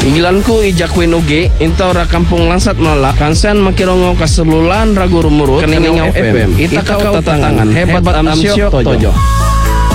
Igilanku ijakwin uge Inta ora kampung langsat melala Kansen makirongo kaselulan ragu rumurut Keningau FM Ita kau tatangan Hebat am syok tojo.